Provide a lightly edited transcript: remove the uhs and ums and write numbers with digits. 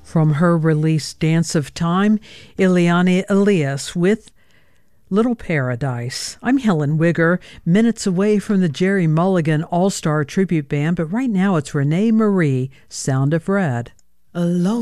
From her release Dance of Time, Ileana Elias with Little Paradise. I'm Helen Wigger, minutes away from the Jerry Mulligan All-Star Tribute Band, but right now it's Renee Marie, Sound of Red. Alone.